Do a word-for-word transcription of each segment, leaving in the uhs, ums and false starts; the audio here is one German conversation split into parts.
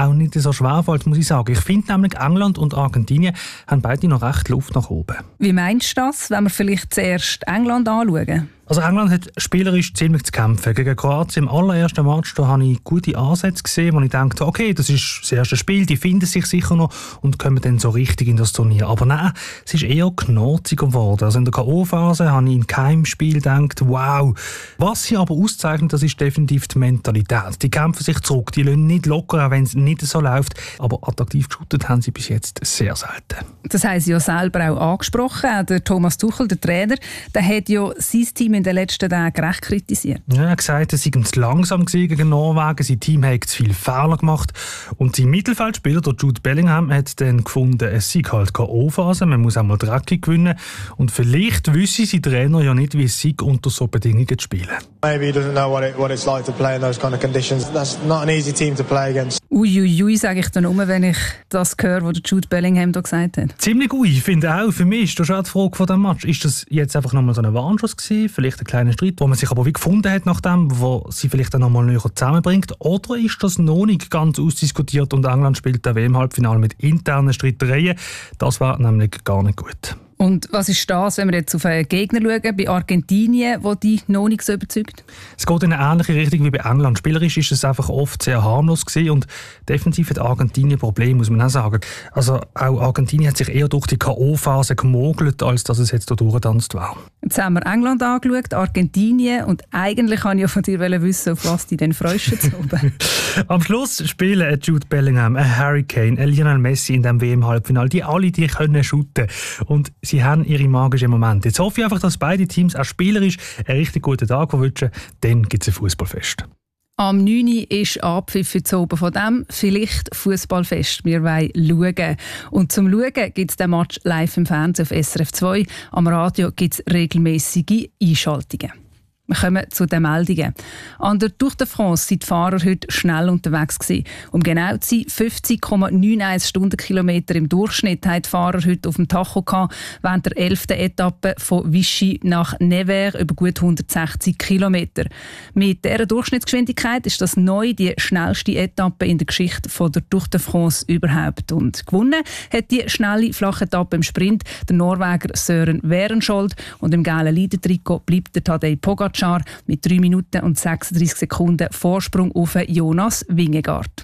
auch nicht so schwer fällt, muss ich sagen. Ich finde nämlich, England und Argentinien haben beide noch recht Luft nach oben. Wie meinst du das, wenn wir vielleicht zuerst England anschauen? Also England hat spielerisch ziemlich zu kämpfen. Gegen Kroatien im allerersten Match da habe ich gute Ansätze gesehen, wo ich dachte, okay, das ist das erste Spiel, die finden sich sicher noch und kommen dann so richtig in das Turnier. Aber nein, es ist eher knurziger geworden. Also in der K O-Phase habe ich in keinem Spiel gedacht, wow. Was sie aber auszeichnet, das ist definitiv die Mentalität. Die kämpfen sich zurück, die lassen nicht locker, auch wenn es nicht so läuft. Aber attraktiv geshootet haben sie bis jetzt sehr selten. Das haben sie ja selber auch angesprochen. Auch der Thomas Tuchel, der Trainer, der hat ja sein Team in den letzten Tagen recht kritisiert. Ja, er hat gesagt, es sei zu langsam gegen Norwegen, sein Team habe zu viele Fehler gemacht. Und sein Mittelfeldspieler, der Jude Bellingham, hat dann gefunden, es sei halt K O-Phase, man muss einmal dreckig gewinnen. Und vielleicht wüsste sein Trainer ja nicht, wie es sei, unter so Bedingungen zu spielen. Maybe he doesn't know what, it, what it's like to play in those kind of conditions. That's not an easy team to play against. Uiuiui, ui, sage ich dann nur, wenn ich das höre, was Jude Bellingham da gesagt hat. Ziemlich ui, ich finde auch. Für mich ist das schon die Frage von diesem Match. Ist das jetzt einfach nochmal so ein Warnschuss gewesen? Vielleicht ein kleiner Streit, wo man sich aber wie gefunden hat nach dem, wo sie vielleicht dann nochmal näher zusammenbringt? Oder ist das noch nicht ganz ausdiskutiert und England spielt der W M-Halbfinale mit internen Streitereien? Das war nämlich gar nicht gut. Und was ist das, wenn wir jetzt auf einen Gegner schauen, bei Argentinien, wo die noch nicht so überzeugt? Es geht in eine ähnliche Richtung wie bei England. Spielerisch ist es einfach oft sehr harmlos gewesen und defensiv hat Argentinien Probleme, muss man auch sagen. Also auch Argentinien hat sich eher durch die K O-Phase gemogelt, als dass es jetzt durchgetanzt war. Jetzt haben wir England angeschaut, Argentinien und eigentlich kann ich ja von dir wissen, auf was die denn freust jetzt oben. Am Schluss spielen Jude Bellingham, Harry Kane, Lionel Messi in dem W M-Halbfinale. Die alle, die können shooten. Und sie haben ihre magischen Momente. Jetzt hoffe ich einfach, dass beide Teams auch spielerisch einen richtig guten Tag wünschen. Dann gibt es ein Fußballfest. Am neun Uhr ist Abpfiff für oben von dem vielleicht Fußballfest. Wir wollen schauen. Und zum Schauen gibt es den Match live im Fernsehen auf S R F zwei. Am Radio gibt es regelmäßige Einschaltungen. Wir kommen zu den Meldungen. An der Tour de France sind die Fahrer heute schnell unterwegs gewesen. Um genau zu sein, fünfzig Komma einundneunzig Stundenkilometer im Durchschnitt haben die Fahrer heute auf dem Tacho gehabt, während der elften Etappe von Vichy nach Nevers über gut hundertsechzig Kilometer. Mit dieser Durchschnittsgeschwindigkeit ist das neu die schnellste Etappe in der Geschichte von der Tour de France überhaupt. Und gewonnen hat die schnelle flache Etappe im Sprint der Norweger Søren Werenskjold und im gelben Leader-Trikot bleibt der Tadej Pogacar mit drei Minuten und sechsunddreißig Sekunden Vorsprung auf Jonas Vingegaard.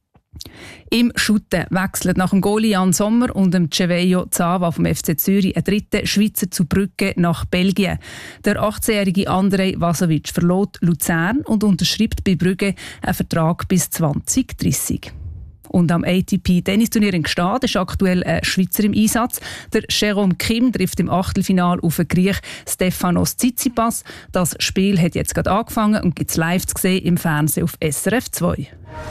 Im Schutten wechselt nach dem Goalie Jan Sommer und dem Cevejo Zava vom F C Zürich ein dritter Schweizer zu Brügge nach Belgien. Der achtzehnjährige Andrej Vasovic verlässt Luzern und unterschreibt bei Brügge einen Vertrag bis zwanzig dreißig. Und am A T P-Tennisturnier in Gstaad ist aktuell ein Schweizer im Einsatz. Der Jérôme Kim trifft im Achtelfinal auf den Griech Stefanos Tsitsipas. Das Spiel hat jetzt gerade angefangen und gibt es live zu sehen im Fernsehen auf S R F zwei.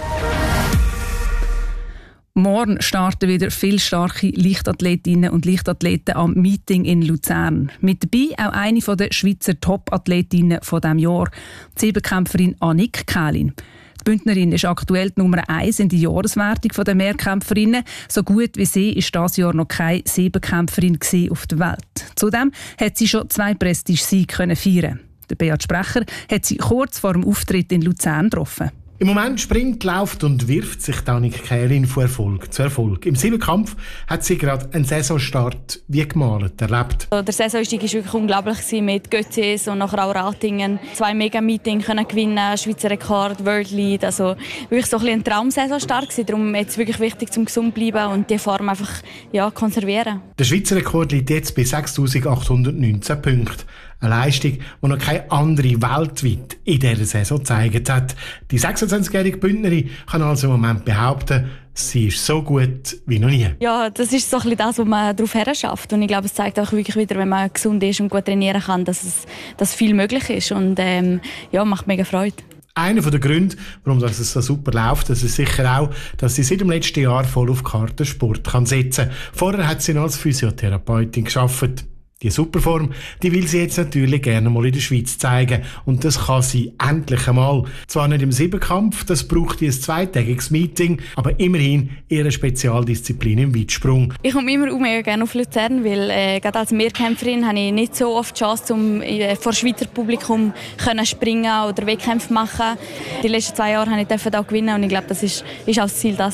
Morgen starten wieder viele starke Leichtathletinnen und Leichtathleten am Meeting in Luzern. Mit dabei auch eine der Schweizer Top-Athletinnen dieses Jahr, die Siebenkämpferin Annick Kählin. Die Bündnerin ist aktuell die Nummer eins in der Jahreswertung der Mehrkämpferinnen. So gut wie sie ist dieses Jahr noch keine Siebenkämpferin auf der Welt. Zudem hat sie schon zwei Prestige-Siege feiern. Der Beat Sprecher hat sie kurz vor dem Auftritt in Luzern getroffen. Im Moment springt, läuft und wirft sich Annick Kählin von Erfolg zu Erfolg. Im Siebenkampf hat sie gerade einen Saisonstart wie gemalt erlebt. Der Saisonstart war wirklich unglaublich mit Götzis und nachher auch Ratingen. Zwei Mega-Meetings gewinnen, Schweizer Rekord, World Lead. Also wirklich so ein, ein Traumsaisonstart. Darum ist es wirklich wichtig, zum gesund bleiben und die Form einfach ja, konservieren. Der Schweizer Rekord liegt jetzt bei sechstausendachthundertneunzehn Punkten. Eine Leistung, die noch keine andere weltweit in dieser Saison gezeigt hat. Die sechsundzwanzigjährige Bündnerin kann also im Moment behaupten, sie ist so gut wie noch nie. Ja, das ist so ein bisschen das, was man darauf her schafft. Und ich glaube, es zeigt auch wirklich wieder, wenn man gesund ist und gut trainieren kann, dass, es, dass viel möglich ist. Und ähm, ja, macht mega Freude. Einer der Gründe, warum das so super läuft, das ist sicher auch, dass sie seit dem letzten Jahr voll auf Kartensport kann setzen kann. Vorher hat sie noch als Physiotherapeutin gearbeitet. Die Superform, die will sie jetzt natürlich gerne mal in der Schweiz zeigen. Und das kann sie endlich einmal. Zwar nicht im Siebenkampf, das braucht ein zweitägiges Meeting, aber immerhin ihre Spezialdisziplin im Weitsprung. Ich komme immer mega gerne auf Luzern, weil äh, gerade als Mehrkämpferin habe ich nicht so oft die Chance, um äh, vor Schweizer Publikum können springen oder Wettkämpfe machen. Die letzten zwei Jahre durfte ich da gewinnen und ich glaube, das ist, ist auch das Ziel, das